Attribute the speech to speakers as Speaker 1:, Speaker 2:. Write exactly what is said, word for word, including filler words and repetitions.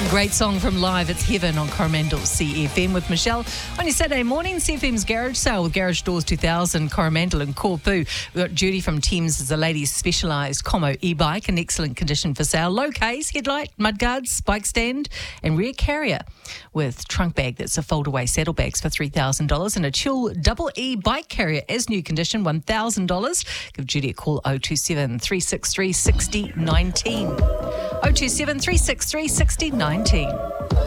Speaker 1: Great song from Live. It's Heaven on Coromandel C F M with Michelle. On your Saturday morning, C F M's Garage Sale with Garage Doors two thousand, Coromandel and Corpu. We've got Judy from Thames as a ladies' specialised Como e-bike in excellent condition for sale. Low case, headlight, mudguards, bike stand and rear carrier with trunk bag that's a fold-away saddlebags for three thousand dollars and a chill double E bike carrier as new condition, one thousand dollars. Give Judy a call oh two seven, three six three, six oh one nine. oh two seven, three six three, six oh one nine.